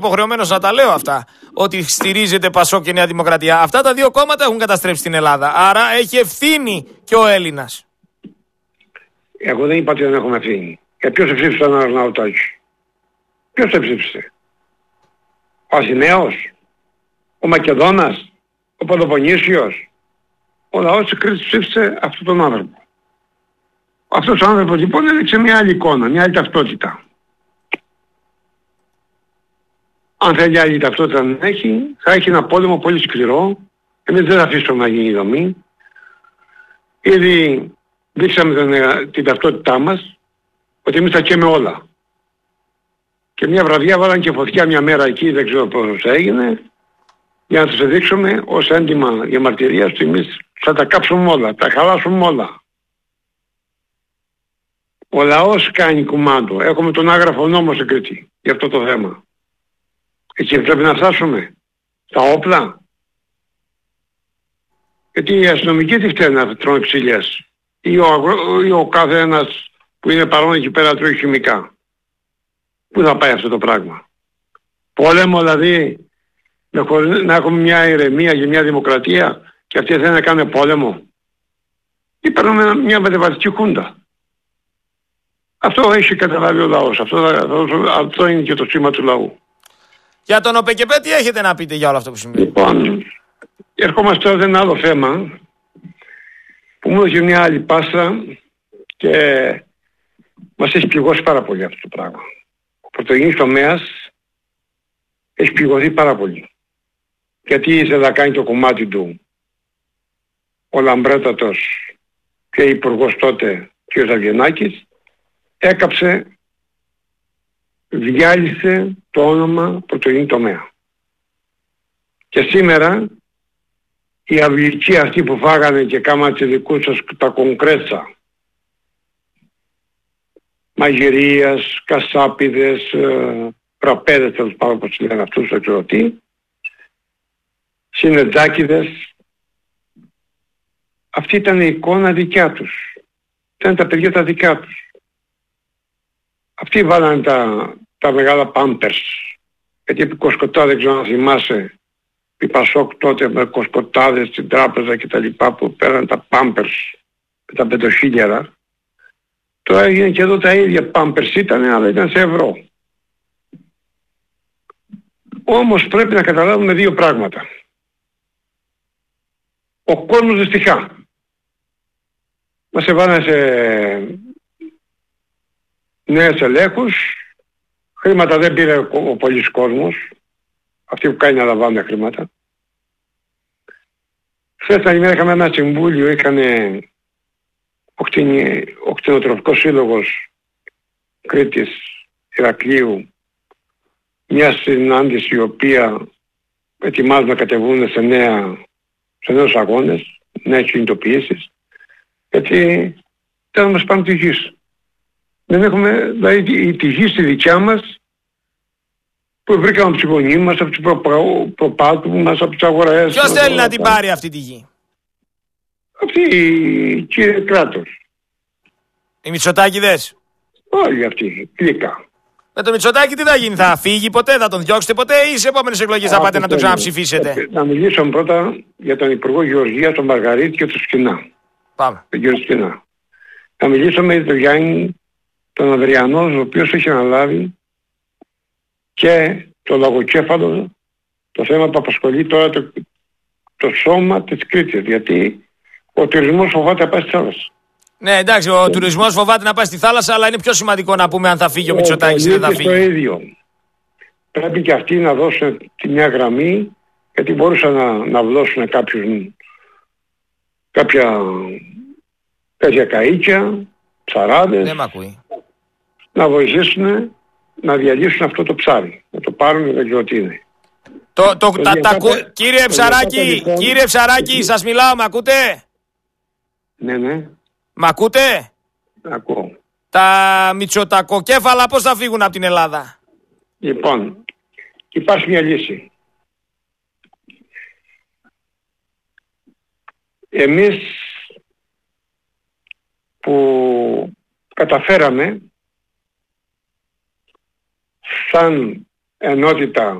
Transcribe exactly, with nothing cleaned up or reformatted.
υποχρεωμένος να τα λέω αυτά, ότι στηρίζεται Πασόκ και Νέα Δημοκρατία. Αυτά τα δύο κόμματα έχουν καταστρέψει την Ελλάδα. Άρα έχει ευθύνη και ο Έλληνας. Εγώ δεν είπα ότι δεν έχουμε ευθύνη. Για ποιος ψήφισε τον Αρναούτακη? Ποιος ψήφισε? Ο Αθηναίος? Ο Μακεδόνας? Ο Πελοποννήσιος? Ο λαός της Κρήτης ψήφισε αυτόν τον άνθρωπο. Αυτός ο άνθρωπος λοιπόν έδειξε μια άλλη εικόνα, μια άλλη ταυτότητα. Αν θέλει άλλη ταυτότητα να έχει, θα έχει ένα πόλεμο πολύ σκληρό. Εμείς δεν θα αφήσουμε να γίνει η δομή. Ήδη δείξαμε την, την ταυτότητά μας, ότι εμείς θα καίμε όλα. Και μια βραδιά βάλαν και φωτιά μια μέρα εκεί, δεν ξέρω πώς έγινε, για να τους δείξουμε ως έντοιμα διαμαρτυρίας ότι εμείς θα τα κάψουμε όλα, τα χαλάσουμε όλα. Ο λαός κάνει κουμάντο. Έχουμε τον άγραφο νόμο στην Κρήτη για αυτό το θέμα. Εκεί πρέπει να φτάσουμε. Τα όπλα. Γιατί οι αστυνομικοί τι φταίνουν να τρώνε ξύλιες. Ή ο, ή ο κάθε ένας που είναι παρόν εκεί πέρα τρώει χημικά. Πού θα πάει αυτό το πράγμα? Πόλεμο δηλαδή, να έχουμε μια ηρεμία και μια δημοκρατία και αυτοί θέλουν να κάνουν πόλεμο? Ή παίρνουμε μια μετεβατική χούντα? Αυτό έχει καταλάβει ο λαός. Αυτό, αυτό, αυτό είναι και το σήμα του λαού. Για τον ΟΠΕΚΕΠΕ τι έχετε να πείτε για όλο αυτό που συμβαίνει? Λοιπόν, ερχόμαστε τώρα σε ένα άλλο θέμα που μου έδωσε μια άλλη πάσα και μας έχει πληγώσει πάρα πολύ αυτό το πράγμα. Ο πρωτογενής τομέας έχει πληγωθεί πάρα πολύ. Γιατί ήθελε να κάνει το κομμάτι του ο λαμπρότατος και υπουργός τότε κ. Αυγενάκης, έκαψε, διάλυσε το όνομα πρωτογενή τομέα. Και σήμερα οι αυλικοί αυτοί που φάγανε και κάμαν τις δικούς σας τα κονκρέτσα, μαγειρίας, κασάπιδες, ε, πραπέδες, τέλος πάντων όπως λένε αυτούς, δεν ξέρω τι, συνετζάκιδες, αυτή ήταν η εικόνα δικιά τους. Ήταν τα παιδιά τα δικά τους. Αυτοί βάλανε τα, τα μεγάλα πάμπερς. Γιατί επί Κοσκοτά, δεν ξέρω να θυμάσαι, η Πασόκ τότε με Κοσκοτάδες στην τράπεζα και τα λοιπά που πέραν τα πάμπερς με τα πεντοχίλιαρα. Τώρα έγινε και εδώ τα ίδια πάμπερς ήταν, αλλά ήταν σε ευρώ. Όμως πρέπει να καταλάβουμε δύο πράγματα. Ο κόσμος δυστυχά. Μας έβαλαν σε νέες ελέγχους, χρήματα δεν πήρε ο, ο πολύς κόσμος, αυτοί που κάνει να λαμβάνουν χρήματα. Χθες την ημέρα είχαμε ένα συμβούλιο, είχαν ο, κτηνι, ο κτηνοτροφικός σύλλογος Κρήτης Ηρακλείου, μια συνάντηση η οποία ετοιμάζουν να κατεβούν σε, νέα, σε νέους αγώνες, νέες κινητοποιήσεις, γιατί δεν θα μας πάνε τη γης. Δεν έχουμε, δηλαδή τη γη στη δικιά μας που βρήκαμε από τις γονείς μας, από τους προπάτους προ, μας, από τις αγορές. Ποιος θέλει να την πάρει αυτή τη γη? Αυτή η κύριε κράτος. Οι Μητσοτάκηδες? Όλοι αυτοί, κλικά. Με το Μητσοτάκη τι θα γίνει, θα φύγει ποτέ, θα τον διώξετε ποτέ ή στις επόμενες εκλογές θα πάτε να τον ξαναψηφίσετε? Να μιλήσω πρώτα για τον Υπουργό Γεωργίας, τον Μαργαρίτη και τον Σκινά. Πάμε. Τον κύριο Σκινά. Να μιλήσουμε για τον Γιάννη, τον Ανδριανό, ο οποίος έχει αναλάβει και το λογοκέφαλο, το θέμα που απασχολεί τώρα το, το σώμα της Κρήτης, γιατί ο τουρισμός φοβάται να πάει στη θάλασσα. Ναι, εντάξει, ο yeah. τουρισμός φοβάται να πάει στη θάλασσα, αλλά είναι πιο σημαντικό να πούμε αν θα φύγει ο, ο Μητσοτάκης ή δεν θα φύγει. Το ίδιο. Πρέπει και αυτοί να δώσουν τη μια γραμμή, γιατί μπορούσαν να, να βλώσουν κάποιους, κάποια τέτοια καΐκια, ψαράδες. Δεν μ' ακούει. Να βοηθήσουν να διαλύσουν αυτό το ψάρι. Να το πάρουν, δεν ξέρω τι είναι. Το, το, το τα, τα, κύριε Ψαράκη, λοιπόν, κύριε Ψαράκη, σας μιλάω, μ' ακούτε? Ναι, ναι. Μ' ακούτε? Ακούω. Τα μητσοτακοκέφαλα πώς θα φύγουν από την Ελλάδα? Λοιπόν, υπάρχει μια λύση. Εμείς που καταφέραμε σαν ενότητα